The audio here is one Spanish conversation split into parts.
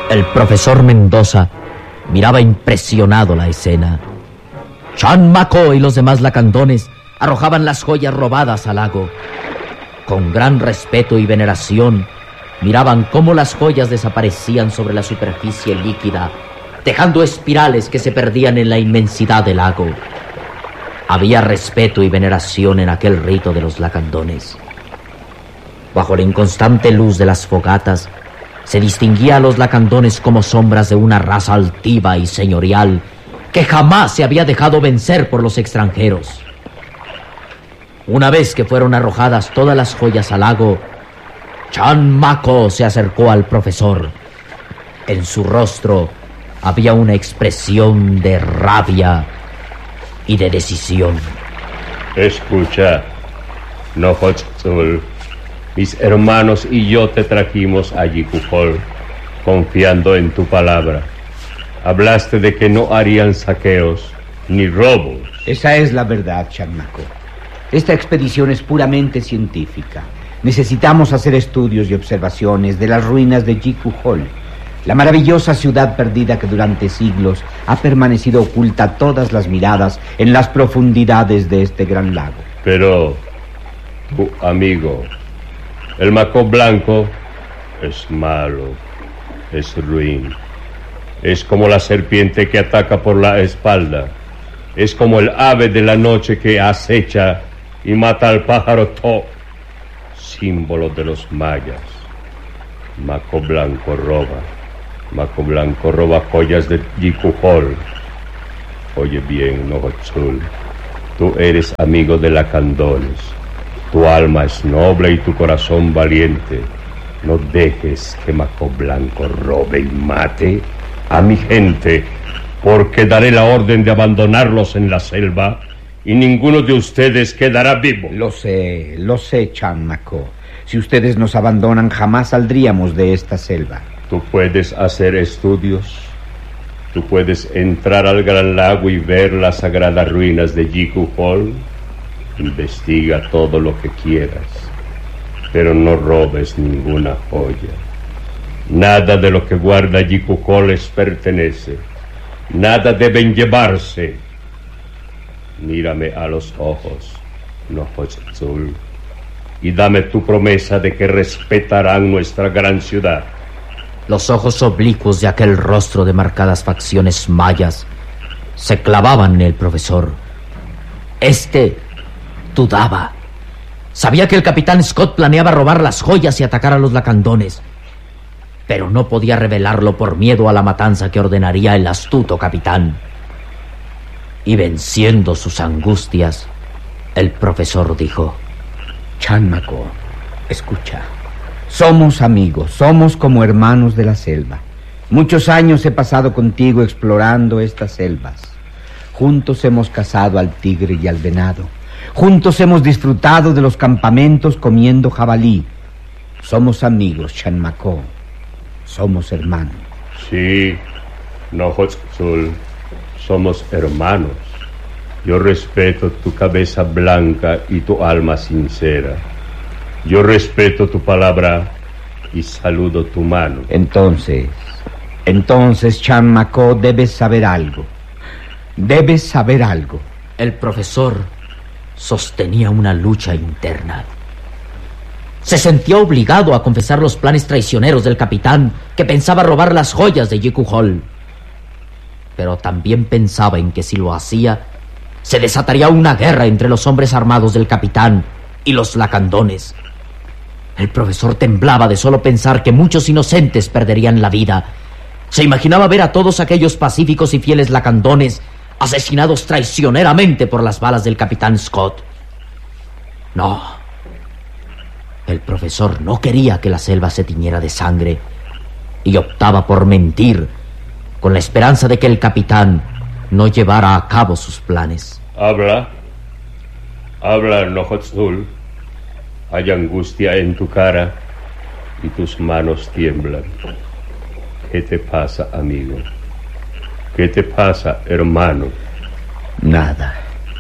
El profesor Mendoza miraba impresionado la escena. Chan Maco y los demás lacandones arrojaban las joyas robadas al lago. Con gran respeto y veneración, miraban cómo las joyas desaparecían sobre la superficie líquida, dejando espirales que se perdían en la inmensidad del lago. Había respeto y veneración en aquel rito de los lacandones. Bajo la inconstante luz de las fogatas, se distinguía a los lacandones como sombras de una raza altiva y señorial que jamás se había dejado vencer por los extranjeros. Una vez que fueron arrojadas todas las joyas al lago, Chan Maco se acercó al profesor. En su rostro había una expresión de rabia y de decisión. Escucha, Nohotzul, mis hermanos y yo te trajimos a Yicujol, confiando en tu palabra. Hablaste de que no harían saqueos ni robos. Esa es la verdad, Chan Maco. Esta expedición es puramente científica. Necesitamos hacer estudios y observaciones de las ruinas de Yicujol, la maravillosa ciudad perdida que durante siglos ha permanecido oculta a todas las miradas en las profundidades de este gran lago. Pero, tu amigo, el Maco Blanco es malo, es ruin. Es como la serpiente que ataca por la espalda. Es como el ave de la noche que acecha y mata al pájaro To, símbolo de los mayas. Maco Blanco roba. Maco Blanco roba joyas de Yicujol. Oye bien, Nohotzul, tú eres amigo de lacandones. Tu alma es noble y tu corazón valiente. No dejes que Maco Blanco robe y mate a mi gente, porque daré la orden de abandonarlos en la selva y ninguno de ustedes quedará vivo. Lo sé, Chan Maco. Si ustedes nos abandonan, jamás saldríamos de esta selva. Tú puedes hacer estudios. Tú puedes entrar al gran lago y ver las sagradas ruinas de Yicujol. Investiga todo lo que quieras, pero no robes ninguna joya. Nada de lo que guarda Yicujol les pertenece. Nada deben llevarse. Mírame a los ojos, Nohotzul, y dame tu promesa de que respetarán nuestra gran ciudad. Los ojos oblicuos de aquel rostro de marcadas facciones mayas se clavaban en el profesor. Dudaba. Sabía que el capitán Scott planeaba robar las joyas y atacar a los lacandones, pero no podía revelarlo por miedo a la matanza que ordenaría el astuto capitán. Y venciendo sus angustias, el profesor dijo: Chan Maco, escucha. Somos amigos, somos como hermanos de la selva. Muchos años he pasado contigo explorando estas selvas. Juntos hemos cazado al tigre y al venado. Juntos hemos disfrutado de los campamentos comiendo jabalí. Somos amigos, Chan Maco. Somos hermanos. Sí, Nohotzul, somos hermanos. Yo respeto tu cabeza blanca y tu alma sincera. Yo respeto tu palabra y saludo tu mano. Entonces, Chan Maco, debes saber algo. Debes saber algo. El profesor sostenía una lucha interna. Se sentía obligado a confesar los planes traicioneros del capitán, que pensaba robar las joyas de Yicujol. Pero también pensaba en que si lo hacía, se desataría una guerra entre los hombres armados del capitán y los lacandones. El profesor temblaba de solo pensar que muchos inocentes perderían la vida. Se imaginaba ver a todos aquellos pacíficos y fieles lacandones asesinados traicioneramente por las balas del capitán Scott. No. El profesor no quería que la selva se tiñera de sangre y optaba por mentir con la esperanza de que el capitán no llevara a cabo sus planes. Habla, Nohotzul. Hay angustia en tu cara y tus manos tiemblan. ¿Qué te pasa, amigo? ¿Qué te pasa, hermano? Nada,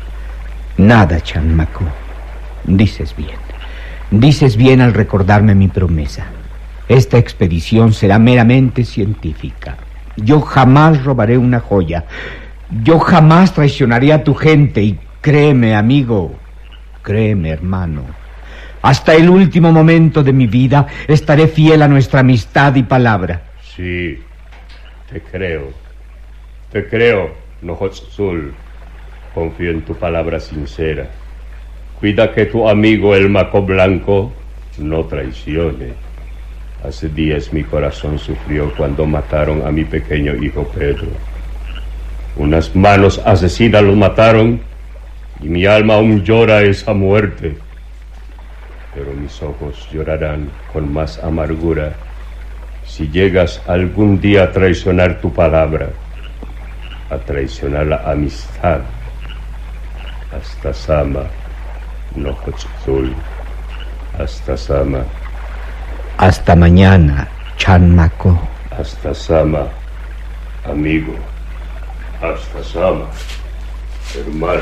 Chan Maco. Dices bien al recordarme mi promesa. Esta expedición será meramente científica. Yo jamás robaré una joya. Yo jamás traicionaré a tu gente. Y créeme, amigo, créeme, hermano, hasta el último momento de mi vida estaré fiel a nuestra amistad y palabra. Sí, te creo. Te creo, Nojotzul. Confío en tu palabra sincera. Cuida que tu amigo el Maco Blanco no traicione. Hace días mi corazón sufrió cuando mataron a mi pequeño hijo Pedro. Unas manos asesinas lo mataron y mi alma aún llora esa muerte. Pero mis ojos llorarán con más amargura si llegas algún día a traicionar tu palabra, a traicionar la amistad. Hasta Sama, Nojotzul. Hasta Sama. Hasta mañana, Chan Maco. Hasta Sama, amigo. Hasta Sama, hermano.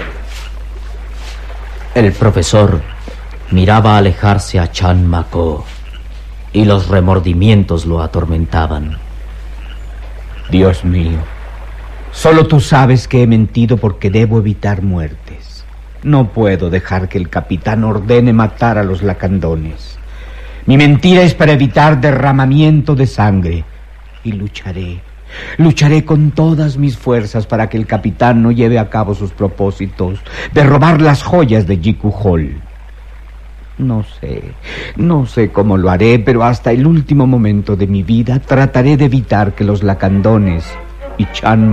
El profesor miraba alejarse a Chan Maco y los remordimientos lo atormentaban. Dios mío, solo tú sabes que he mentido porque debo evitar muertes. No puedo dejar que el capitán ordene matar a los lacandones. Mi mentira es para evitar derramamiento de sangre. Y lucharé con todas mis fuerzas para que el capitán no lleve a cabo sus propósitos de robar las joyas de Jikujol. No sé cómo lo haré, pero hasta el último momento de mi vida trataré de evitar que los lacandones y Chan